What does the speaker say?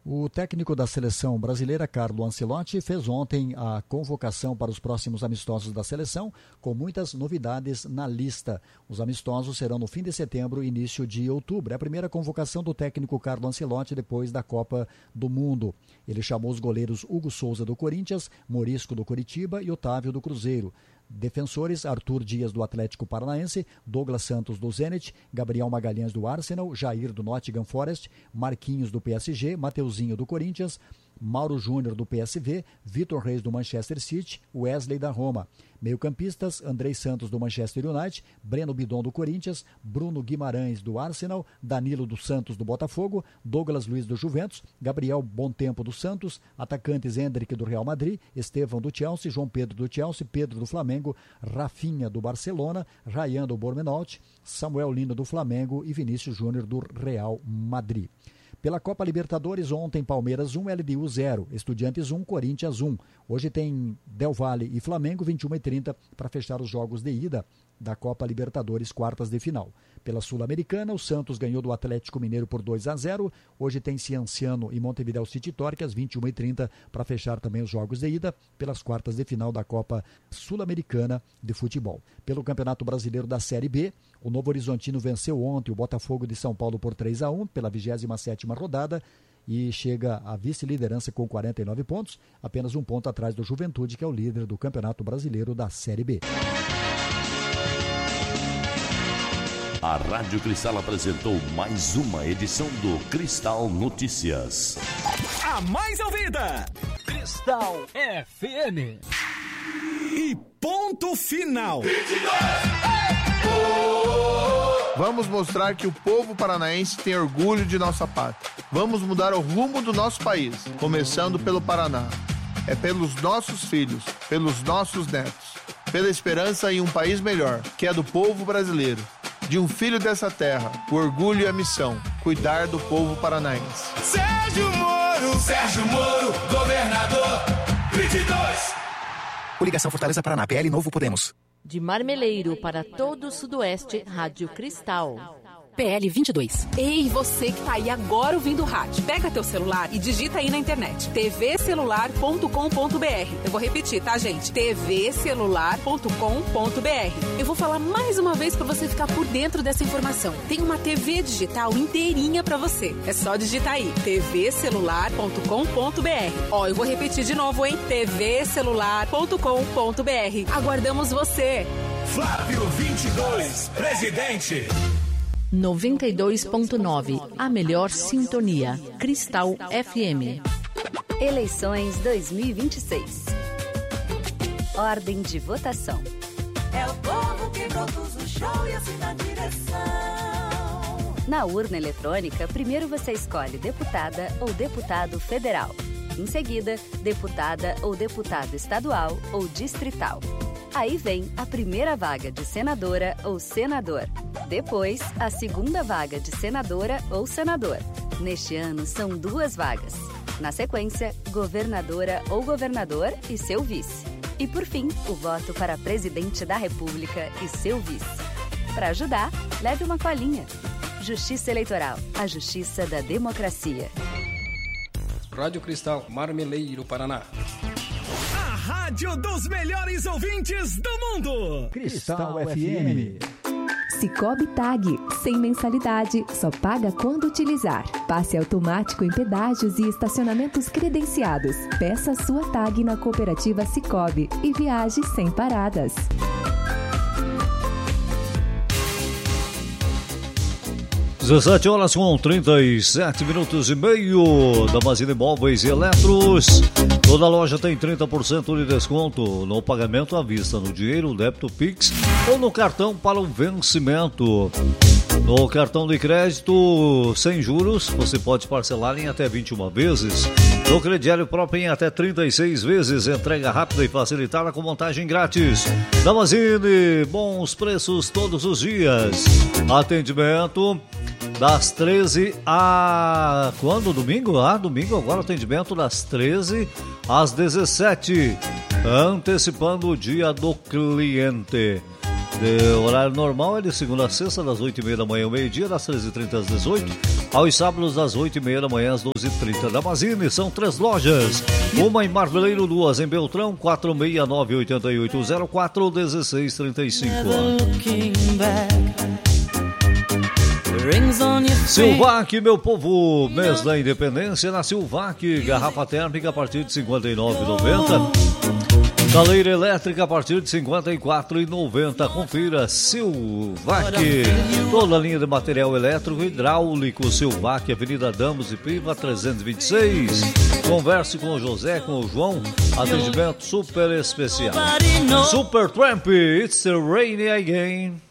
O técnico da seleção brasileira, Carlo Ancelotti, fez ontem a convocação para os próximos amistosos da seleção, com muitas novidades na lista. Os amistosos serão no fim de setembro e início de outubro. É a primeira convocação do técnico Carlo Ancelotti depois da Copa do Mundo. Ele chamou os goleiros Hugo Souza do Corinthians, Morisco do Coritiba e Otávio do Cruzeiro. Defensores, Arthur Dias do Atlético Paranaense, Douglas Santos do Zenit, Gabriel Magalhães do Arsenal, Jair do Nottingham Forest, Marquinhos do PSG, Mateuzinho do Corinthians, Mauro Júnior do PSV, Vitor Reis do Manchester City, Wesley da Roma. Meio-campistas, Andrei Santos do Manchester United, Breno Bidon do Corinthians, Bruno Guimarães do Arsenal, Danilo dos Santos do Botafogo, Douglas Luiz do Juventus, Gabriel Bontempo do Santos, atacantes Endrick do Real Madrid, Estevão do Chelsea, João Pedro do Chelsea, Pedro do Flamengo, Rafinha do Barcelona, Ryan do Bournemouth, Samuel Lino do Flamengo e Vinícius Júnior do Real Madrid. Pela Copa Libertadores, ontem Palmeiras 1, LDU 0, Estudiantes 1, Corinthians 1. Hoje tem Del Valle e Flamengo, 21h30, para fechar os jogos de ida da Copa Libertadores, quartas de final. Pela Sul-Americana, o Santos ganhou do Atlético Mineiro por 2-0. Hoje tem Cienciano e Montevideo City Torque, 21h30, para fechar também os jogos de ida pelas quartas de final da Copa Sul-Americana de Futebol. Pelo Campeonato Brasileiro da Série B, o Novo Horizontino venceu ontem o Botafogo de São Paulo por 3-1 pela 27ª rodada e chega à vice-liderança com 49 pontos, apenas um ponto atrás do Juventude, que é o líder do Campeonato Brasileiro da Série B. A Rádio Cristal apresentou mais uma edição do Cristal Notícias. A mais ouvida! Cristal FM. E ponto final. 22! Vamos mostrar que o povo paranaense tem orgulho de nossa pátria. Vamos mudar o rumo do nosso país, começando pelo Paraná. É pelos nossos filhos, pelos nossos netos, pela esperança em um país melhor, que é do povo brasileiro. De um filho dessa terra, o orgulho e a missão, cuidar do povo paranaense. Sérgio Moro, governador, 22. Coligação Fortaleza Paraná, PL Novo Podemos. De Marmeleiro para todo o Sudoeste, Rádio Cristal. PL 22. Ei, você que tá aí agora ouvindo o rádio, pega teu celular e digita aí na internet tvcelular.com.br. Eu vou repetir, tá, gente? tvcelular.com.br. Eu vou falar mais uma vez pra você ficar por dentro dessa informação. Tem uma TV digital inteirinha pra você. É só digitar aí tvcelular.com.br. Ó, eu vou repetir de novo, hein? tvcelular.com.br. Aguardamos você. Flávio 22, presidente. 92.9, a melhor sintonia. Cristal FM. Eleições 2026. Ordem de votação. É o povo que produz o show e assina a direção. Na urna eletrônica, primeiro você escolhe deputada ou deputado federal. Em seguida, deputada ou deputado estadual ou distrital. Aí vem a primeira vaga de senadora ou senador. Depois, a segunda vaga de senadora ou senador. Neste ano, são 2 vagas. Na sequência, governadora ou governador e seu vice. E, por fim, o voto para presidente da República e seu vice. Para ajudar, leve uma colinha. Justiça Eleitoral, a justiça da democracia. Rádio Cristal, Marmeleiro, Paraná. A rádio dos melhores ouvintes do mundo. Cristal FM. Cicobi Tag, sem mensalidade, só paga quando utilizar. Passe automático em pedágios e estacionamentos credenciados. Peça sua tag na cooperativa Cicobi e viaje sem paradas. 17 horas com 37 minutos e meio. Damasceno Imóveis e Eletros. Toda loja tem 30% de desconto no pagamento à vista, no dinheiro, débito Pix ou no cartão para o vencimento. No cartão de crédito sem juros, você pode parcelar em até 21 vezes. No crediário próprio em até 36 vezes. Entrega rápida e facilitada com montagem grátis. Damasceno, bons preços todos os dias. Atendimento das 13 a... Quando? Domingo? Domingo agora, atendimento das 13 às 17. Antecipando o dia do cliente. O horário normal é de segunda a sexta, das 8h30 da manhã ao meio-dia, das 13h30 às 18h. Aos sábados, das 8h30 da manhã, às 12h30. Damazini, são 3 lojas. Uma em Marmeleiro, 2 em Beltrão, 469-8804-1635. Silvac, meu povo, mês da independência na Silvac. Garrafa térmica a partir de R$ 59,90. Chaleira elétrica a partir de R$ 54,90. Confira Silvac. Toda a linha de material elétrico e hidráulico. Silvac, Avenida Damos e Piva 326. Converse com o José, com o João. Atendimento super especial. Super Tramp, it's the rainy again.